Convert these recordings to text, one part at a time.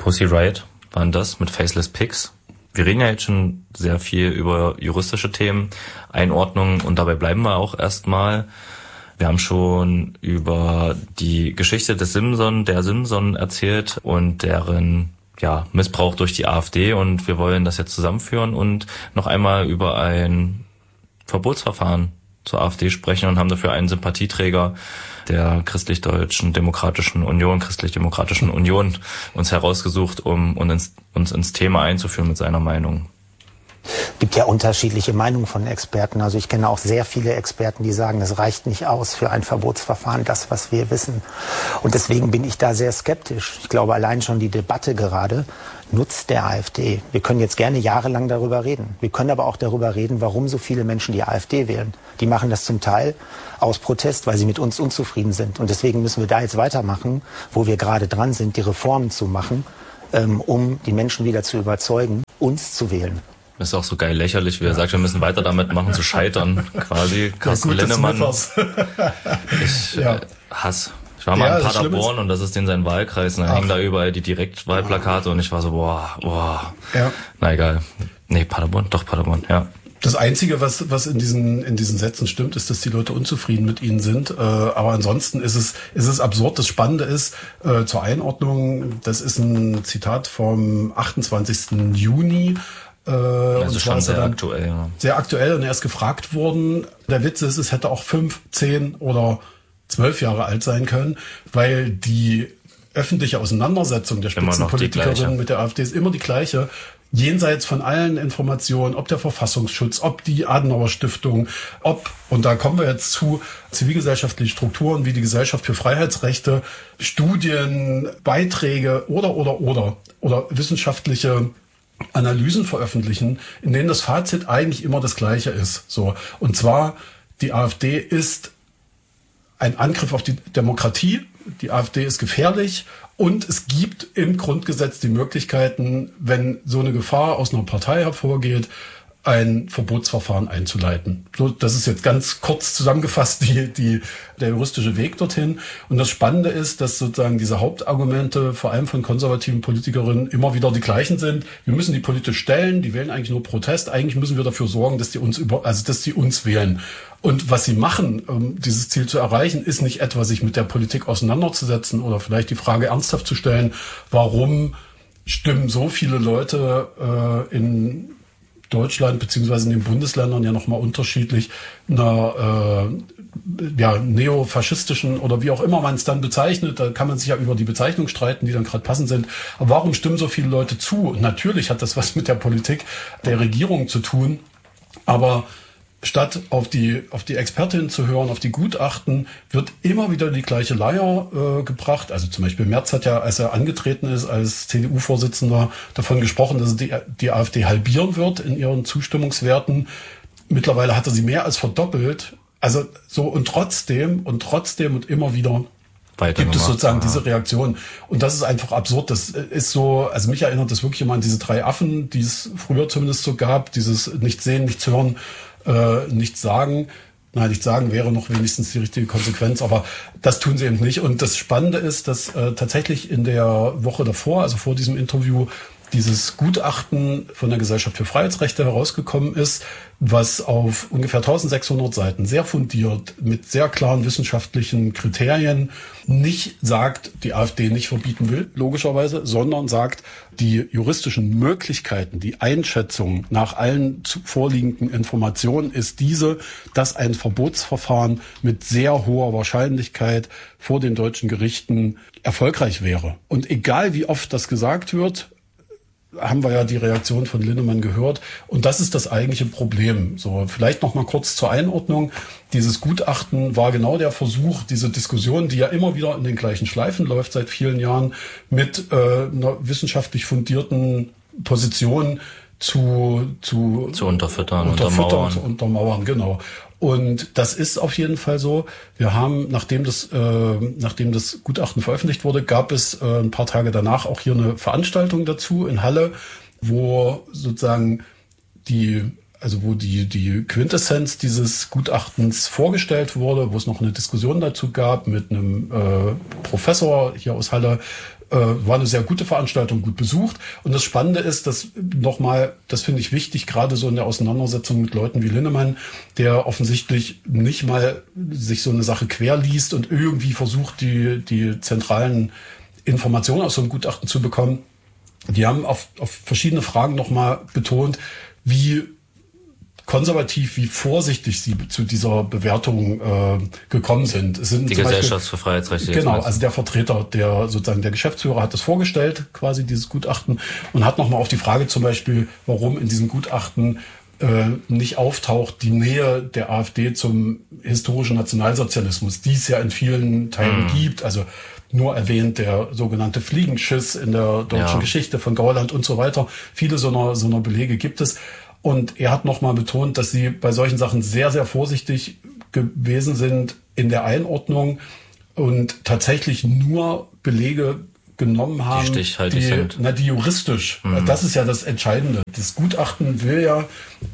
Pussy Riot waren das mit Faceless Pigs. Wir reden ja jetzt schon sehr viel über juristische Themen, Einordnungen und dabei bleiben wir auch erstmal. Wir haben schon über die Geschichte der Simson erzählt und deren Missbrauch durch die AfD und wir wollen das jetzt zusammenführen und noch einmal über ein Verbotsverfahren zur AfD sprechen und haben dafür einen Sympathieträger der Christlich-Demokratischen Union uns herausgesucht, um uns ins Thema einzuführen mit seiner Meinung. Es gibt ja unterschiedliche Meinungen von Experten. Also ich kenne auch sehr viele Experten, die sagen, es reicht nicht aus für ein Verbotsverfahren, das, was wir wissen. Und deswegen bin ich da sehr skeptisch. Ich glaube, allein schon die Debatte gerade nutzt der AfD. Wir können jetzt gerne jahrelang darüber reden. Wir können aber auch darüber reden, warum so viele Menschen die AfD wählen. Die machen das zum Teil aus Protest, weil sie mit uns unzufrieden sind. Und deswegen müssen wir da jetzt weitermachen, wo wir gerade dran sind, die Reformen zu machen, um die Menschen wieder zu überzeugen, uns zu wählen. Das ist auch so geil lächerlich, wie er sagt, wir müssen weiter damit machen, zu scheitern, quasi. Carsten Linnemann. Hass. Ich war mal in Paderborn und das ist in sein Wahlkreis und dann hängen da überall die Direktwahlplakate und ich war so, boah. Ja. Na egal. Nee, Paderborn, ja. Das Einzige, was in diesen Sätzen stimmt, ist, dass die Leute unzufrieden mit ihnen sind. Aber ansonsten ist es absurd. Das Spannende ist, zur Einordnung, das ist ein Zitat vom 28. Juni. Also schon sehr aktuell. Ja. Sehr aktuell und er ist gefragt worden. Der Witz ist, es hätte auch 5, 10 oder 12 Jahre alt sein können, weil die öffentliche Auseinandersetzung der Spitzenpolitikerin mit der AfD ist immer die gleiche. Jenseits von allen Informationen, ob der Verfassungsschutz, ob die Adenauer Stiftung, und da kommen wir jetzt zu zivilgesellschaftlichen Strukturen wie die Gesellschaft für Freiheitsrechte, Studien, Beiträge oder wissenschaftliche Analysen veröffentlichen, in denen das Fazit eigentlich immer das gleiche ist. So. Und zwar, die AfD ist ein Angriff auf die Demokratie, die AfD ist gefährlich und es gibt im Grundgesetz die Möglichkeiten, wenn so eine Gefahr aus einer Partei hervorgeht, ein Verbotsverfahren einzuleiten. So, das ist jetzt ganz kurz zusammengefasst der juristische Weg dorthin. Und das Spannende ist, dass sozusagen diese Hauptargumente, vor allem von konservativen Politikerinnen, immer wieder die gleichen sind. Wir müssen die politisch stellen, die wählen eigentlich nur Protest. Eigentlich müssen wir dafür sorgen, dass die uns wählen. Und was sie machen, um dieses Ziel zu erreichen, ist nicht etwa, sich mit der Politik auseinanderzusetzen oder vielleicht die Frage ernsthaft zu stellen, warum stimmen so viele Leute in Deutschland beziehungsweise in den Bundesländern ja nochmal unterschiedlich einer neofaschistischen oder wie auch immer man es dann bezeichnet, da kann man sich ja über die Bezeichnung streiten, die dann gerade passend sind. Aber warum stimmen so viele Leute zu? Und natürlich hat das was mit der Politik der Regierung zu tun, aber statt auf die Expertinnen zu hören, auf die Gutachten, wird immer wieder die gleiche Leier gebracht. Also zum Beispiel Merz hat ja, als er angetreten ist als CDU-Vorsitzender, davon gesprochen, dass die AfD halbieren wird in ihren Zustimmungswerten. Mittlerweile hat er sie mehr als verdoppelt. Also so und trotzdem und immer wieder gibt es sozusagen diese Reaktion. Und das ist einfach absurd. Das ist so, also mich erinnert das wirklich immer an diese 3 Affen, die es früher zumindest so gab. Dieses Nichts sehen, nichts hören, nichts sagen. Nein, nichts sagen wäre noch wenigstens die richtige Konsequenz, aber das tun sie eben nicht. Und das Spannende ist, dass tatsächlich in der Woche davor, also vor diesem Interview, dieses Gutachten von der Gesellschaft für Freiheitsrechte herausgekommen ist, was auf ungefähr 1600 Seiten sehr fundiert mit sehr klaren wissenschaftlichen Kriterien nicht sagt, die AfD nicht verbieten will, logischerweise, sondern sagt, die juristischen Möglichkeiten, die Einschätzung nach allen vorliegenden Informationen ist diese, dass ein Verbotsverfahren mit sehr hoher Wahrscheinlichkeit vor den deutschen Gerichten erfolgreich wäre. Und egal wie oft das gesagt wird, haben wir ja die Reaktion von Linnemann gehört. Und das ist das eigentliche Problem. So, vielleicht noch mal kurz zur Einordnung. Dieses Gutachten war genau der Versuch, diese Diskussion, die ja immer wieder in den gleichen Schleifen läuft seit vielen Jahren, mit einer wissenschaftlich fundierten Position zu unterfüttern, zu untermauern, genau. Und das ist auf jeden Fall so. Wir haben, nachdem das Gutachten veröffentlicht wurde, gab es ein paar Tage danach auch hier eine Veranstaltung dazu in Halle, wo sozusagen die Quintessenz dieses Gutachtens vorgestellt wurde, wo es noch eine Diskussion dazu gab mit einem Professor hier aus Halle, War eine sehr gute Veranstaltung, gut besucht. Und das Spannende ist, dass nochmal, das finde ich wichtig, gerade so in der Auseinandersetzung mit Leuten wie Linnemann, der offensichtlich nicht mal sich so eine Sache querliest und irgendwie versucht, die zentralen Informationen aus so einem Gutachten zu bekommen. Die haben auf verschiedene Fragen nochmal betont, wie konservativ, wie vorsichtig sie zu dieser Bewertung gekommen sind. Es sind die Gesellschaft für Freiheitsrechte. Genau, also der Vertreter, der Geschäftsführer hat das vorgestellt, quasi dieses Gutachten, und hat nochmal auf die Frage zum Beispiel, warum in diesem Gutachten nicht auftaucht die Nähe der AfD zum historischen Nationalsozialismus, die es ja in vielen Teilen gibt, also nur erwähnt der sogenannte Fliegenschiss in der deutschen Geschichte von Gauland und so weiter. Viele so einer Belege gibt es. Und er hat nochmal betont, dass sie bei solchen Sachen sehr, sehr vorsichtig gewesen sind in der Einordnung und tatsächlich nur Belege genommen haben, die juristisch, das ist ja das Entscheidende. Das Gutachten will ja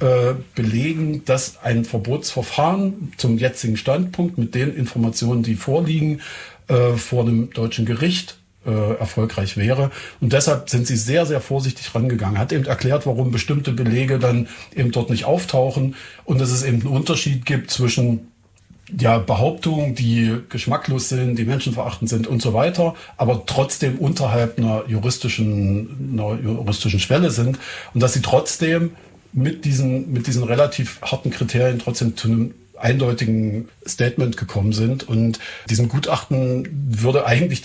belegen, dass ein Verbotsverfahren zum jetzigen Standpunkt mit den Informationen, die vorliegen, vor einem deutschen Gericht erfolgreich wäre. Und deshalb sind sie sehr, sehr vorsichtig rangegangen. Hat eben erklärt, warum bestimmte Belege dann eben dort nicht auftauchen und dass es eben einen Unterschied gibt zwischen Behauptungen, die geschmacklos sind, die menschenverachtend sind und so weiter, aber trotzdem unterhalb einer juristischen Schwelle sind und dass sie trotzdem mit diesen relativ harten Kriterien trotzdem zu einem eindeutigen Statement gekommen sind. Und diesem Gutachten wäre eigentlich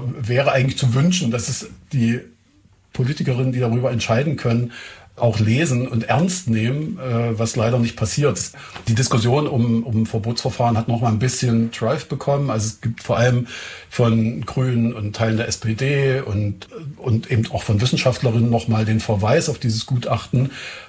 zu wünschen, dass es die Politikerinnen, die darüber entscheiden können, auch lesen und ernst nehmen, was leider nicht passiert. Die Diskussion um Verbotsverfahren hat noch mal ein bisschen Drive bekommen. Also es gibt vor allem von Grünen und Teilen der SPD und eben auch von Wissenschaftlerinnen noch mal den Verweis auf dieses Gutachten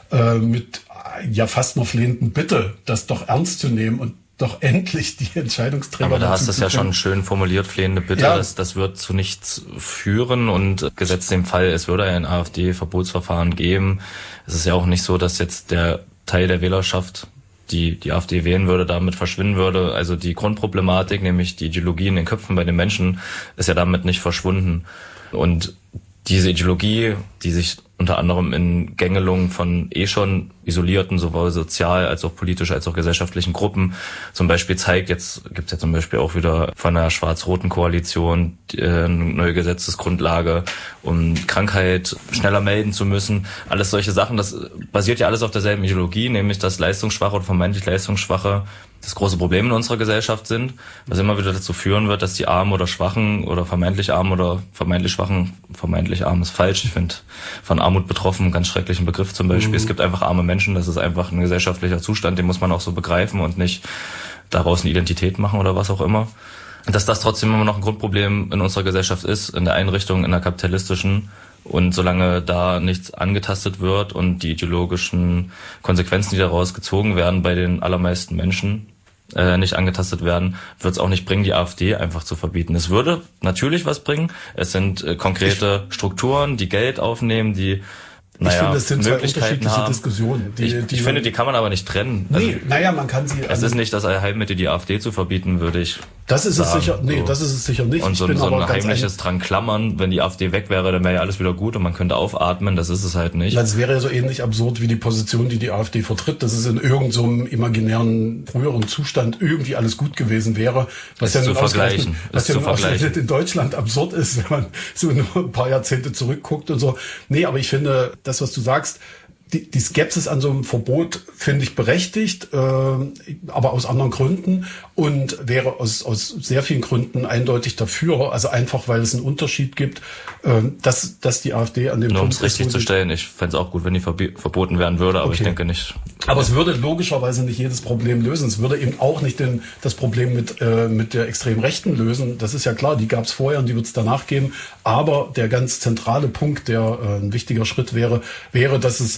mit fast einer flehenden Bitte, das doch ernst zu nehmen und doch endlich die Entscheidungsträger. Aber da hast du es ja schon schön formuliert, flehende Bitte, das wird zu nichts führen und gesetzt dem Fall, es würde ein AfD-Verbotsverfahren geben. Es ist ja auch nicht so, dass jetzt der Teil der Wählerschaft, die AfD wählen würde, damit verschwinden würde. Also die Grundproblematik, nämlich die Ideologie in den Köpfen bei den Menschen, ist ja damit nicht verschwunden. Und diese Ideologie, die sich unter anderem in Gängelungen von schon isolierten, sowohl sozial als auch politisch als auch gesellschaftlichen Gruppen zum Beispiel zeigt, jetzt gibt's ja zum Beispiel auch wieder von der schwarz-roten Koalition eine neue Gesetzesgrundlage, um Krankheit schneller melden zu müssen. Alles solche Sachen, das basiert ja alles auf derselben Ideologie, nämlich dass leistungsschwache oder vermeintlich leistungsschwache das große Problem in unserer Gesellschaft sind, was immer wieder dazu führen wird, dass die Armen oder Schwachen oder vermeintlich Armen oder vermeintlich Schwachen, vermeintlich Arm ist falsch, ich finde von Armut betroffen einen ganz schrecklichen Begriff zum Beispiel. Es gibt einfach arme Menschen, das ist einfach ein gesellschaftlicher Zustand, den muss man auch so begreifen und nicht daraus eine Identität machen oder was auch immer. Dass das trotzdem immer noch ein Grundproblem in unserer Gesellschaft ist, in der Einrichtung, in der kapitalistischen. Und solange da nichts angetastet wird und die ideologischen Konsequenzen, die daraus gezogen werden, bei den allermeisten Menschen nicht angetastet werden, wird es auch nicht bringen, die AfD einfach zu verbieten. Es würde natürlich was bringen. Es sind konkrete Strukturen, die Geld aufnehmen, die ich finde, es sind zwei unterschiedliche Diskussionen. Ich finde, die kann man aber nicht trennen. Nee, man kann sie... Es ist nicht das Allheilmittel, die AfD zu verbieten, würde ich das ist sagen. Es sicher. Nee, das ist es sicher nicht. Und so ein heimliches dran klammern, wenn die AfD weg wäre, dann wäre ja alles wieder gut und man könnte aufatmen. Das ist es halt nicht. Das wäre ja so ähnlich absurd wie die Position, die AfD vertritt, dass es in irgendeinem so imaginären früheren Zustand irgendwie alles gut gewesen wäre. Was ja zu vergleichen. Was ja ausgerechnet in Deutschland absurd ist, wenn man so nur ein paar Jahrzehnte zurückguckt und so. Nee, aber ich finde, das, was du sagst, die Skepsis an so einem Verbot finde ich berechtigt, aber aus anderen Gründen und wäre aus sehr vielen Gründen eindeutig dafür, also einfach, weil es einen Unterschied gibt, dass die AfD an dem Punkt... Nur um es richtig zu stellen, ich fände es auch gut, wenn die verboten werden würde, aber ich denke nicht. Aber es würde logischerweise nicht jedes Problem lösen. Es würde eben auch nicht das Problem mit der extremen Rechten lösen. Das ist ja klar, die gab es vorher und die wird es danach geben. Aber der ganz zentrale Punkt, der ein wichtiger Schritt wäre, dass es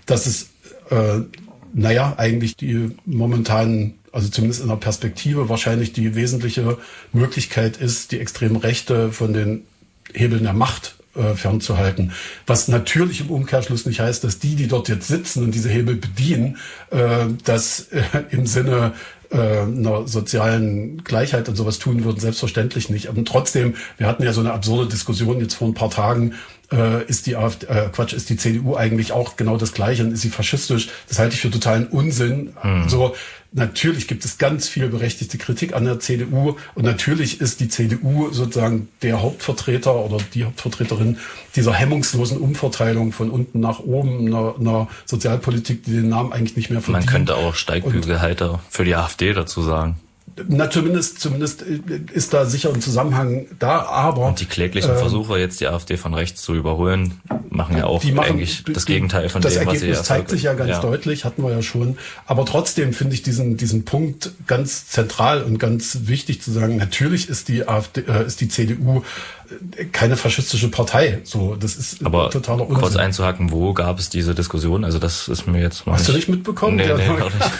eigentlich die momentanen, also zumindest in der Perspektive, wahrscheinlich die wesentliche Möglichkeit ist, die extreme Rechte von den Hebeln der Macht fernzuhalten. Was natürlich im Umkehrschluss nicht heißt, dass die dort jetzt sitzen und diese Hebel bedienen, das im Sinne einer sozialen Gleichheit und sowas tun würden, selbstverständlich nicht. Aber trotzdem, wir hatten ja so eine absurde Diskussion jetzt vor ein paar Tagen, ist die CDU eigentlich auch genau das Gleiche und ist sie faschistisch? Das halte ich für totalen Unsinn. So, natürlich gibt es ganz viel berechtigte Kritik an der CDU und natürlich ist die CDU sozusagen der Hauptvertreter oder die Hauptvertreterin dieser hemmungslosen Umverteilung von unten nach oben, einer Sozialpolitik, die den Namen eigentlich nicht mehr verdient. Man könnte auch Steigbügelhalter für die AfD dazu sagen. Na, zumindest ist da sicher ein Zusammenhang da, aber... Und die kläglichen Versuche, jetzt die AfD von rechts zu überholen, machen ja auch eigentlich das Gegenteil von dem, was sie Das Ergebnis zeigt sich ja ganz deutlich, hatten wir ja schon. Aber trotzdem finde ich diesen Punkt ganz zentral und ganz wichtig zu sagen, natürlich ist die CDU keine faschistische Partei. So, das ist aber totaler Unsinn. Kurz einzuhaken, wo gab es diese Diskussion? Also das ist mir jetzt noch Hast du nicht mitbekommen? Nee, auch nicht.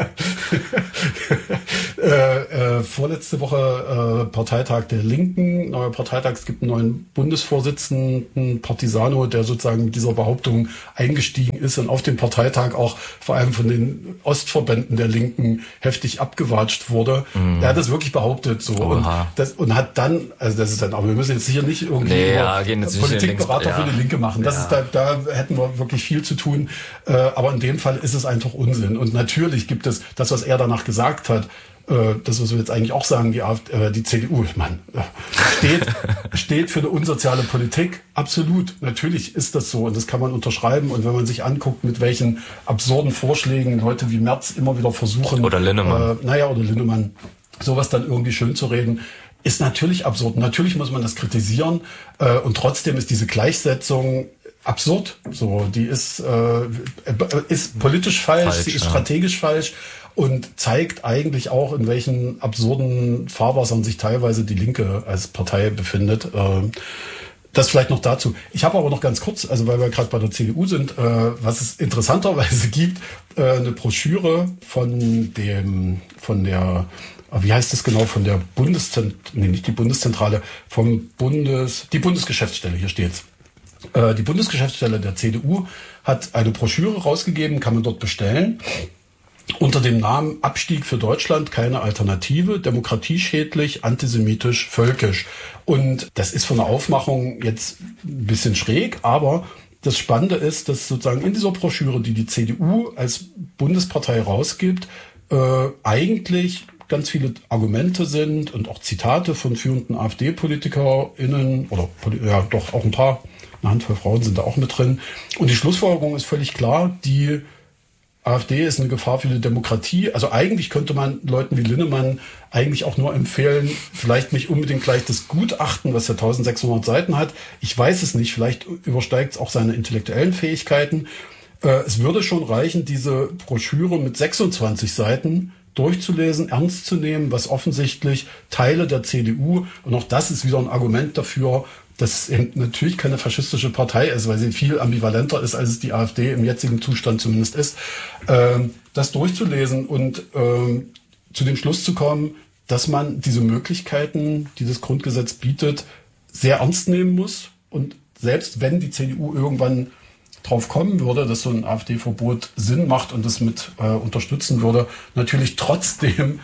Vorletzte Woche Parteitag der Linken, neuer Parteitag, es gibt einen neuen Bundesvorsitzenden, Partisano, der sozusagen mit dieser Behauptung eingestiegen ist und auf dem Parteitag auch vor allem von den Ostverbänden der Linken heftig abgewatscht wurde. Der hat das wirklich behauptet so und hat dann, also das ist dann, aber wir müssen jetzt sicher nicht irgendwie Politikberater für die Linke machen. Das ist da hätten wir wirklich viel zu tun. Aber in dem Fall ist es einfach Unsinn. Und natürlich gibt es das, was er danach gesagt hat, das, was wir jetzt eigentlich auch sagen, die CDU, steht für eine unsoziale Politik. Absolut, natürlich ist das so und das kann man unterschreiben. Und wenn man sich anguckt, mit welchen absurden Vorschlägen Leute wie Merz immer wieder versuchen, oder Linnemann, oder Linnemann, sowas dann irgendwie schön zu reden, ist natürlich absurd. Natürlich muss man das kritisieren und trotzdem ist diese Gleichsetzung absurd. So, die ist politisch falsch, sie ist strategisch falsch. Und zeigt eigentlich auch, in welchen absurden Fahrwassern sich teilweise die Linke als Partei befindet. Das vielleicht noch dazu. Ich habe aber noch ganz kurz, also weil wir gerade bei der CDU sind, was es interessanterweise gibt, eine Broschüre von der, wie heißt das genau, von der die Bundesgeschäftsstelle, hier steht's. Die Bundesgeschäftsstelle der CDU hat eine Broschüre rausgegeben, kann man dort bestellen. Unter dem Namen Abstieg für Deutschland, keine Alternative, demokratieschädlich, antisemitisch, völkisch. Und das ist von der Aufmachung jetzt ein bisschen schräg, aber das Spannende ist, dass sozusagen in dieser Broschüre, die die CDU als Bundespartei rausgibt, eigentlich ganz viele Argumente sind und auch Zitate von führenden AfD-PolitikerInnen oder doch auch ein paar, eine Handvoll Frauen sind da auch mit drin. Und die Schlussfolgerung ist völlig klar, die AfD ist eine Gefahr für die Demokratie. Also eigentlich könnte man Leuten wie Linnemann eigentlich auch nur empfehlen, vielleicht nicht unbedingt gleich das Gutachten, was ja 1600 Seiten hat. Ich weiß es nicht, vielleicht übersteigt es auch seine intellektuellen Fähigkeiten. Es würde schon reichen, diese Broschüre mit 26 Seiten durchzulesen, ernst zu nehmen, was offensichtlich Teile der CDU, und auch das ist wieder ein Argument dafür, dass es eben natürlich keine faschistische Partei ist, weil sie viel ambivalenter ist, als es die AfD im jetzigen Zustand zumindest ist, das durchzulesen und zu dem Schluss zu kommen, dass man diese Möglichkeiten, die das Grundgesetz bietet, sehr ernst nehmen muss. Und selbst wenn die CDU irgendwann drauf kommen würde, dass so ein AfD-Verbot Sinn macht und das mit unterstützen würde, natürlich trotzdem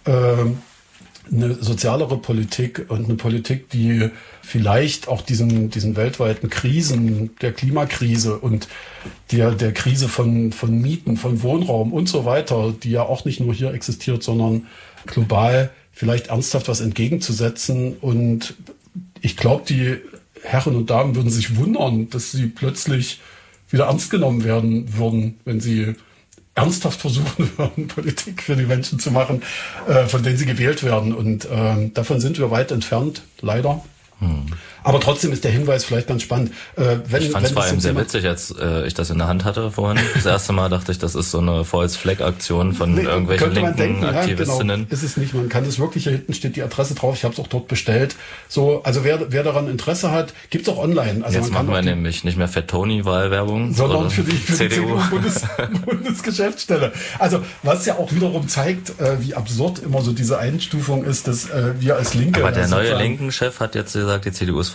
eine sozialere Politik und eine Politik, die vielleicht auch diesen weltweiten Krisen, der Klimakrise und der Krise von Mieten, von Wohnraum und so weiter, die ja auch nicht nur hier existiert, sondern global vielleicht ernsthaft was entgegenzusetzen. Und ich glaube, die Herren und Damen würden sich wundern, dass sie plötzlich wieder ernst genommen werden würden, wenn sie ernsthaft versuchen würden, Politik für die Menschen zu machen, von denen sie gewählt werden. Und davon sind wir weit entfernt, leider. Aber trotzdem ist der Hinweis vielleicht ganz spannend. Ich fand es vor allem sehr witzig, als ich das in der Hand hatte vorhin. Das erste Mal dachte ich, das ist so eine False-Flag-Aktion von irgendwelchen linken Aktivistinnen. Ja, genau. Ist es nicht. Man kann das wirklich, hier hinten steht die Adresse drauf, ich habe es auch dort bestellt. So, also wer daran Interesse hat, gibt's auch online. Also jetzt machen wir nämlich nicht mehr Fett-Tony-Wahlwerbung, sondern für die CDU Bundesgeschäftsstelle. Also was ja auch wiederum zeigt, wie absurd immer so diese Einstufung ist, dass wir als Linke... Aber der neue Linken-Chef hat jetzt gesagt, die CDU ist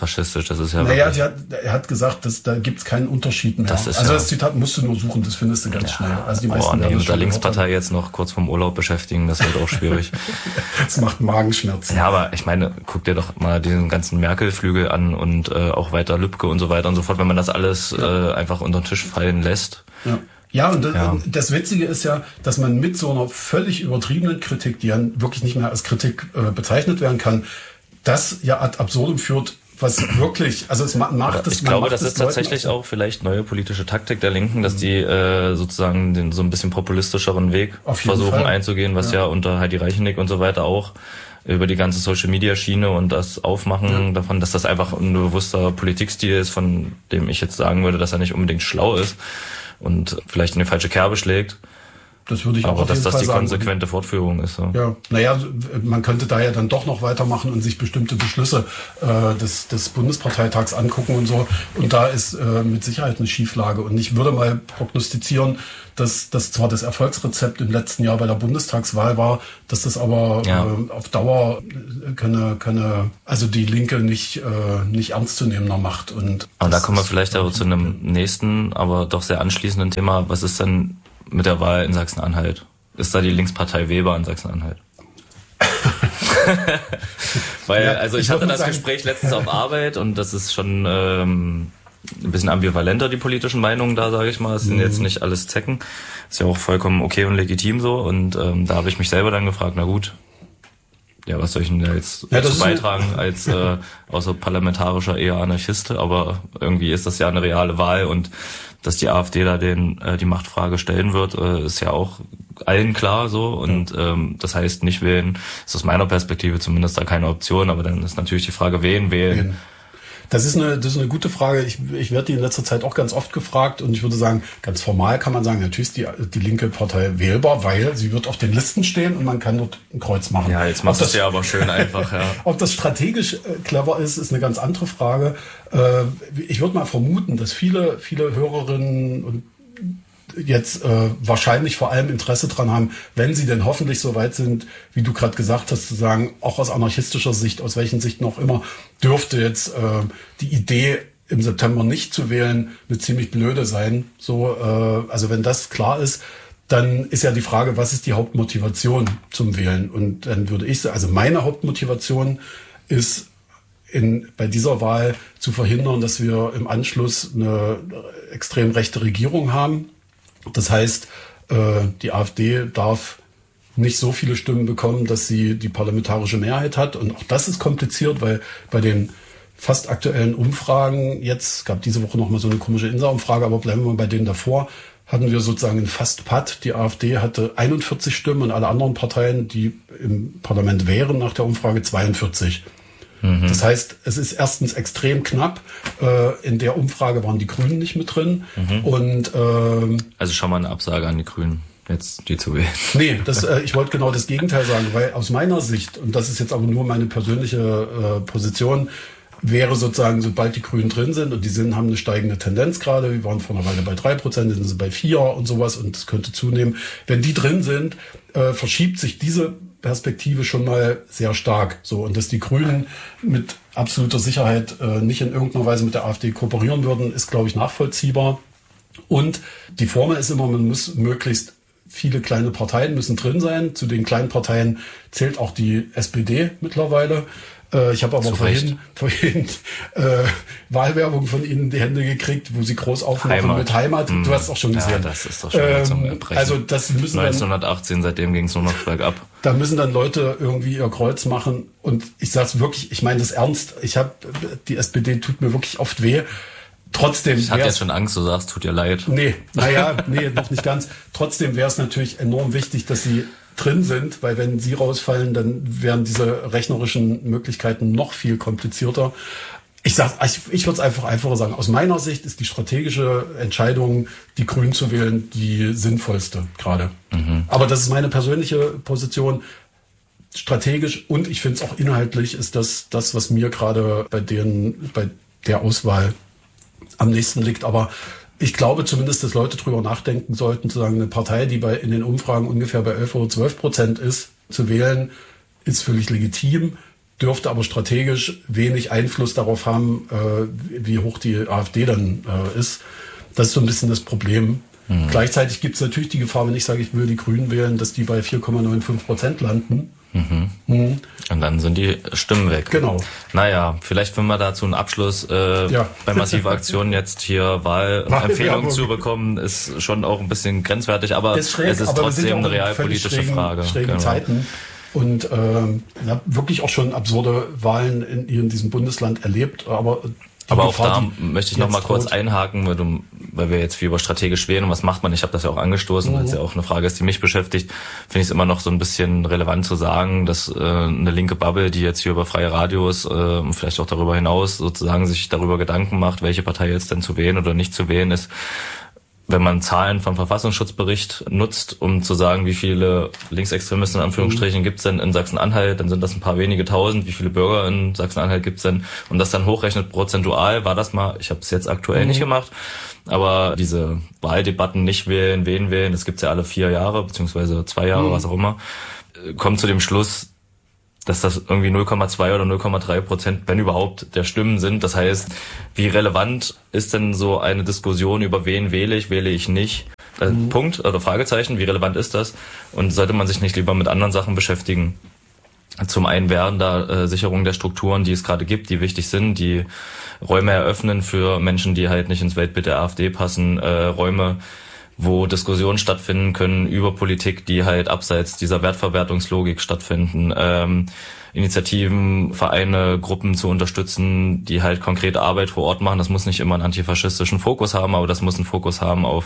faschistisch. Das ist ja naja, er hat gesagt, dass da gibt's keinen Unterschied mehr. Das Zitat musst du nur suchen, das findest du ganz schnell. Also die meisten mit der Linkspartei jetzt noch kurz vorm Urlaub beschäftigen, das wird auch schwierig. Das macht Magenschmerzen. Ja, aber ich meine, guck dir doch mal diesen ganzen Merkel-Flügel an und auch weiter Lübcke und so weiter und so fort, wenn man das alles einfach unter den Tisch fallen lässt. Ja, und das Witzige ist ja, dass man mit so einer völlig übertriebenen Kritik, die ja wirklich nicht mehr als Kritik bezeichnet werden kann, das ja ad absurdum führt, was wirklich, also es macht es. Ich glaube, das ist tatsächlich auch vielleicht neue politische Taktik der Linken, dass die sozusagen den so ein bisschen populistischeren Weg versuchen einzugehen, was ja unter Heidi Reichenick und so weiter auch über die ganze Social-Media-Schiene und das Aufmachen davon, dass das einfach ein bewusster Politikstil ist, von dem ich jetzt sagen würde, dass er nicht unbedingt schlau ist und vielleicht in die falsche Kerbe schlägt. Das würde ich aber auch dass das die sagen. Konsequente Fortführung ist. So. Ja, naja, man könnte da ja dann doch noch weitermachen und sich bestimmte Beschlüsse des Bundesparteitags angucken und so. Und da ist mit Sicherheit eine Schieflage. Und ich würde mal prognostizieren, dass das zwar das Erfolgsrezept im letzten Jahr bei der Bundestagswahl war, dass das aber auf Dauer also die Linke nicht ernst zu nehmender macht. Und aber da kommen wir vielleicht auch zu einem nächsten, aber doch sehr anschließenden Thema. Was ist denn mit der Wahl in Sachsen-Anhalt? Ist da die Linkspartei Weber in Sachsen-Anhalt? Weil, also ich hatte das Gespräch letztens auf Arbeit und das ist schon ein bisschen ambivalenter, die politischen Meinungen da, sage ich mal. Es sind jetzt nicht alles Zecken. Ist ja auch vollkommen okay und legitim so. Und da habe ich mich selber dann gefragt, na gut, ja, was soll ich denn da jetzt dazu beitragen als außer parlamentarischer eher Anarchiste? Aber irgendwie ist das ja eine reale Wahl und dass die AfD da die Machtfrage stellen wird, ist ja auch allen klar so. Und das heißt, nicht wählen ist aus meiner Perspektive zumindest da keine Option. Aber dann ist natürlich die Frage, wen wählen. Das ist eine gute Frage. Ich werde die in letzter Zeit auch ganz oft gefragt und ich würde sagen, ganz formal kann man sagen, natürlich ist die linke Partei wählbar, weil sie wird auf den Listen stehen und man kann dort ein Kreuz machen. Ja, jetzt machst du es ja aber schön einfach. Ja. Ob das strategisch clever ist eine ganz andere Frage. Ich würde mal vermuten, dass viele Hörerinnen und jetzt wahrscheinlich vor allem Interesse dran haben, wenn sie denn hoffentlich so weit sind, wie du gerade gesagt hast, zu sagen, auch aus anarchistischer Sicht, aus welchen Sichten auch immer, dürfte jetzt die Idee im September nicht zu wählen eine ziemlich blöde sein. So, also wenn das klar ist, dann ist ja die Frage, was ist die Hauptmotivation zum Wählen? Und dann würde ich sagen, also meine Hauptmotivation ist bei dieser Wahl zu verhindern, dass wir im Anschluss eine extrem rechte Regierung haben. Das heißt, die AfD darf nicht so viele Stimmen bekommen, dass sie die parlamentarische Mehrheit hat. Und auch das ist kompliziert, weil bei den fast aktuellen Umfragen, jetzt gab diese Woche noch mal so eine komische INSA-Umfrage, aber bleiben wir mal bei denen davor, hatten wir sozusagen einen Fast-Patt. Die AfD hatte 41 Stimmen und alle anderen Parteien, die im Parlament wären, nach der Umfrage 42. Das heißt, es ist erstens extrem knapp. In der Umfrage waren die Grünen nicht mit drin. Und also schon mal eine Absage an die Grünen, jetzt die zu wählen. Nee, ich wollte genau das Gegenteil sagen, weil aus meiner Sicht, und das ist jetzt aber nur meine persönliche Position, wäre sozusagen, sobald die Grünen drin sind, und die haben eine steigende Tendenz gerade, wir waren vor einer Weile bei 3%, jetzt sind sie bei 4% und sowas, und das könnte zunehmen. Wenn die drin sind, verschiebt sich diese Perspektive schon mal sehr stark. So, und dass die Grünen mit absoluter Sicherheit nicht in irgendeiner Weise mit der AfD kooperieren würden, ist, glaube ich, nachvollziehbar. Und die Formel ist immer, man muss möglichst viele kleine Parteien müssen drin sein. Zu den kleinen Parteien zählt auch die SPD mittlerweile. Ich habe aber vorhin Wahlwerbung von Ihnen in die Hände gekriegt, wo Sie groß aufmachen mit Heimat. Du hast es auch schon gesehen. Ja, das ist doch schon zum Erbrechen. Also das müssen 1918, seitdem ging es nur noch bergab. Da müssen dann Leute irgendwie ihr Kreuz machen. Und ich sage es wirklich, ich meine das ernst. Die SPD tut mir wirklich oft weh. Trotzdem. Ich hatte jetzt schon Angst, du sagst, tut dir leid. Nee, noch nicht ganz. Trotzdem wäre es natürlich enorm wichtig, dass sie drin sind, weil wenn sie rausfallen, dann wären diese rechnerischen Möglichkeiten noch viel komplizierter. Ich würde es einfacher sagen. Aus meiner Sicht ist die strategische Entscheidung, die Grünen zu wählen, die sinnvollste gerade. Aber das ist meine persönliche Position. Strategisch und ich finde es auch inhaltlich ist das, was mir gerade bei der Auswahl am nächsten liegt. Aber ich glaube zumindest, dass Leute drüber nachdenken sollten, zu sagen, eine Partei, die in den Umfragen ungefähr bei 11 oder 12% ist, zu wählen, ist völlig legitim. dürfte aber strategisch wenig Einfluss darauf haben, wie hoch die AfD dann ist. Das ist so ein bisschen das Problem. Gleichzeitig gibt es natürlich die Gefahr, wenn ich sage, ich will die Grünen wählen, dass die bei 4,95% landen. Und dann sind die Stimmen weg. Genau. Naja, vielleicht wenn wir dazu einen Abschluss bei Massive Aktionen jetzt hier Wahlempfehlungen zu bekommen, ist schon auch ein bisschen grenzwertig, aber es ist trotzdem eine realpolitische Frage. Schrägen Zeiten. Und wirklich auch schon absurde Wahlen in diesem Bundesland erlebt, aber auch da möchte ich noch mal kurz einhaken, weil wir jetzt viel über strategisch wählen und was macht man. Ich habe das ja auch angestoßen, weil es ja auch eine Frage ist, die mich beschäftigt. Finde ich es immer noch so ein bisschen relevant zu sagen, dass eine linke Bubble, die jetzt hier über freie Radios und vielleicht auch darüber hinaus sozusagen sich darüber Gedanken macht, welche Partei jetzt denn zu wählen oder nicht zu wählen ist, wenn man Zahlen vom Verfassungsschutzbericht nutzt, um zu sagen, wie viele Linksextremisten in Anführungsstrichen gibt es denn in Sachsen-Anhalt, dann sind das ein paar wenige tausend. Wie viele Bürger in Sachsen-Anhalt gibt es denn? Und das dann hochrechnet prozentual, war das mal, ich habe es jetzt aktuell nicht gemacht, aber diese Wahldebatten nicht wählen, wen wählen, das gibt's ja alle 4 Jahre, beziehungsweise 2 Jahre, was auch immer, kommt zu dem Schluss, dass das irgendwie 0,2 oder 0,3%, wenn überhaupt, der Stimmen sind. Das heißt, wie relevant ist denn so eine Diskussion über wen wähle ich nicht? Punkt oder Fragezeichen, wie relevant ist das? Und sollte man sich nicht lieber mit anderen Sachen beschäftigen? Zum einen wären da Sicherung der Strukturen, die es gerade gibt, die wichtig sind, die Räume eröffnen für Menschen, die halt nicht ins Weltbild der AfD passen, Räume, wo Diskussionen stattfinden können über Politik, die halt abseits dieser Wertverwertungslogik stattfinden, Initiativen, Vereine, Gruppen zu unterstützen, die halt konkrete Arbeit vor Ort machen. Das muss nicht immer einen antifaschistischen Fokus haben, aber das muss einen Fokus haben auf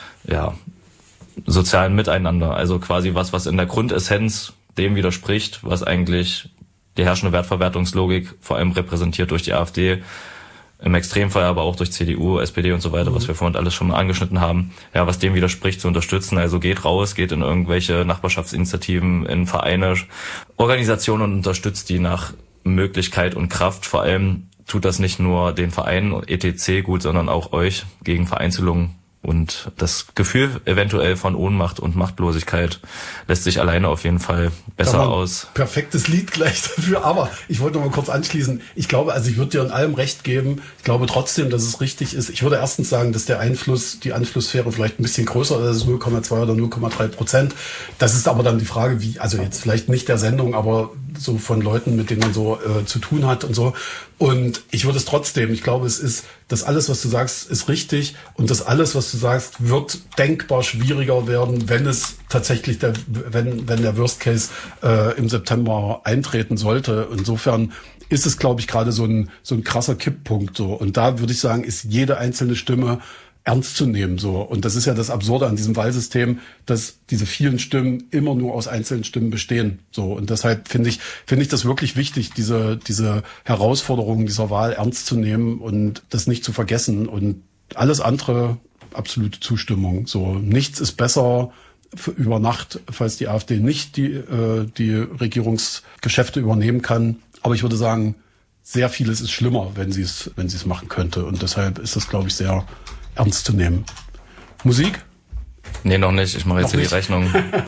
sozialen Miteinander. Also quasi was in der Grundessenz dem widerspricht, was eigentlich die herrschende Wertverwertungslogik vor allem repräsentiert durch die AfD, im Extremfall aber auch durch CDU, SPD und so weiter, was wir vorhin alles schon mal angeschnitten haben, was dem widerspricht, zu unterstützen. Also geht raus, geht in irgendwelche Nachbarschaftsinitiativen, in Vereine, Organisationen und unterstützt die nach Möglichkeit und Kraft. Vor allem tut das nicht nur den Vereinen etc. gut, sondern auch euch gegen Vereinzelungen. Und das Gefühl eventuell von Ohnmacht und Machtlosigkeit lässt sich alleine auf jeden Fall besser aus. Perfektes Lied gleich dafür. Aber ich wollte noch mal kurz anschließen. Ich glaube, ich würde dir in allem recht geben. Ich glaube trotzdem, dass es richtig ist. Ich würde erstens sagen, dass die Einflusssphäre vielleicht ein bisschen größer ist, 0,2 oder 0,3%. Das ist aber dann die Frage, wie, also jetzt vielleicht nicht der Sendung, aber so von Leuten, mit denen man so zu tun hat und so. Und ich würde es trotzdem, ich glaube, es ist, dass alles, was du sagst, ist richtig. Und das alles, was du sagst, wird denkbar schwieriger werden, wenn es tatsächlich wenn der Worst Case im September eintreten sollte. Insofern ist es, glaube ich, gerade so ein krasser Kipppunkt so. Und da würde ich sagen, ist jede einzelne Stimme ernst zu nehmen so. Und das ist ja das Absurde an diesem Wahlsystem, dass diese vielen Stimmen immer nur aus einzelnen Stimmen bestehen. So. Und deshalb finde ich das wirklich wichtig, diese Herausforderungen dieser Wahl ernst zu nehmen und das nicht zu vergessen. Und alles andere, absolute Zustimmung. So. Nichts ist besser über Nacht, falls die AfD nicht die Regierungsgeschäfte übernehmen kann. Aber ich würde sagen, sehr vieles ist schlimmer, wenn sie es machen könnte. Und deshalb ist das, glaube ich, sehr ernst zu nehmen. Musik? Nee, noch nicht. Ich mache jetzt hier die Rechnung.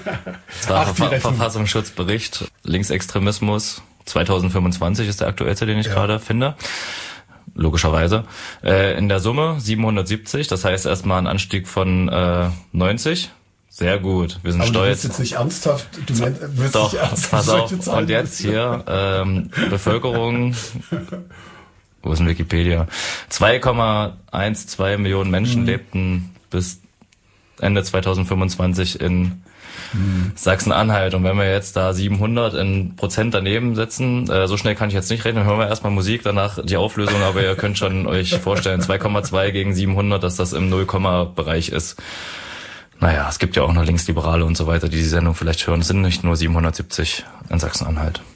Verfassungsschutzbericht, Linksextremismus, 2025 ist der aktuellste, den ich gerade finde. Logischerweise. In der Summe 770, das heißt erstmal ein Anstieg von 90. Sehr gut, wir sind stolz. Du willst jetzt nicht ernsthaft, Doch, pass auf. Und jetzt hier Bevölkerung... Wo ist denn Wikipedia? 2,12 Millionen Menschen lebten bis Ende 2025 in Sachsen-Anhalt. Und wenn wir jetzt da 700 in Prozent daneben setzen, so schnell kann ich jetzt nicht rechnen, hören wir erstmal Musik, danach die Auflösung, aber ihr könnt schon euch vorstellen, 2,2 gegen 700, dass das im 0-Bereich ist. Naja, es gibt ja auch noch Linksliberale und so weiter, die Sendung vielleicht hören. Es sind nicht nur 770 in Sachsen-Anhalt.